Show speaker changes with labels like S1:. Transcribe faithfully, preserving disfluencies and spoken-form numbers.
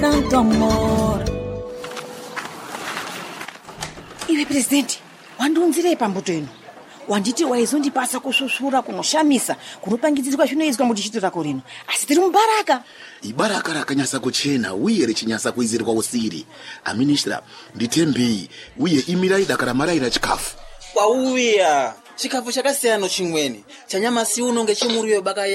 S1: tanto amor. Iwe presidenti, wandunzire pambuto ino. Wanditi waizondipasa kusushura kunoshamisa kunopangidzirwa zvinoizwa muchichitora korino. Asi tiri mubaraka.
S2: Ibaraka rakanyasa kuchena uye richinyasa kuizirwa usiri. Aministra, nditembei uye imirai dakara maraira chikafu.
S3: Wauya, chikafu chakasiyana chimweni. Chanyama si unonge chimuriyo baka